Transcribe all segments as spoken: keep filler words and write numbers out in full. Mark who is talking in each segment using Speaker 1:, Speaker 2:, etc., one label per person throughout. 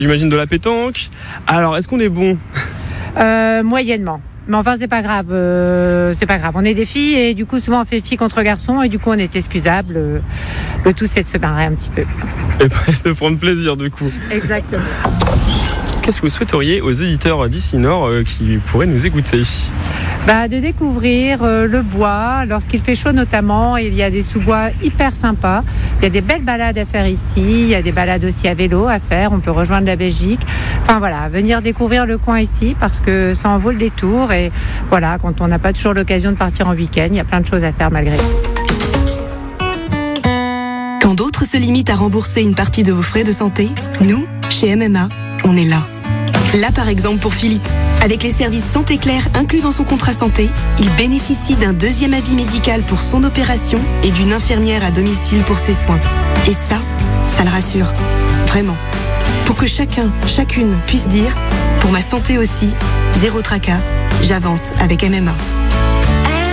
Speaker 1: J'imagine de la pétanque. Alors, est-ce qu'on est bon ?
Speaker 2: euh, Moyennement. Mais enfin, c'est pas grave. Euh, c'est pas grave. On est des filles et du coup, souvent, on fait filles contre garçons et du coup, on est excusable. Euh, le tout, c'est de se marrer un petit peu.
Speaker 1: Et presque de prendre plaisir, du coup.
Speaker 2: Exactement.
Speaker 1: Qu'est-ce que vous souhaiteriez aux auditeurs d'ici Nord euh, qui pourraient nous écouter ?
Speaker 2: Bah, de découvrir euh, le bois, lorsqu'il fait chaud notamment, il y a des sous-bois hyper sympas. Il y a des belles balades à faire ici, il y a des balades aussi à vélo à faire, on peut rejoindre la Belgique. Enfin voilà, venir découvrir le coin ici parce que ça en vaut le détour et voilà, quand on n'a pas toujours l'occasion de partir en week-end, il y a plein de choses à faire malgré tout.
Speaker 3: Quand d'autres se limitent à rembourser une partie de vos frais de santé, nous, chez M M A, on est là. Là, par exemple, pour Philippe. Avec les services Santé Claire inclus dans son contrat santé, il bénéficie d'un deuxième avis médical pour son opération et d'une infirmière à domicile pour ses soins. Et ça, ça le rassure. Vraiment. Pour que chacun, chacune puisse dire « Pour ma santé aussi, zéro tracas, j'avance avec M M A ».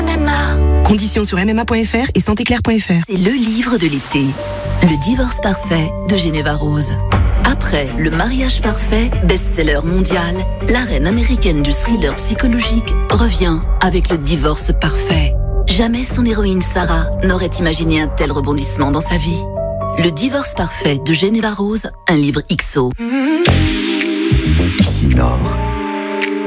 Speaker 4: M M A.
Speaker 3: Conditions sur m m a point f r et santé claire point f r.
Speaker 4: C'est le livre de l'été. Le divorce parfait de Geneva Rose. Après Le mariage parfait, best-seller mondial, la reine américaine du thriller psychologique revient avec Le divorce parfait. Jamais son héroïne Sarah n'aurait imaginé un tel rebondissement dans sa vie. Le divorce parfait de Geneva Rose, un livre X O.
Speaker 5: Ici Nord.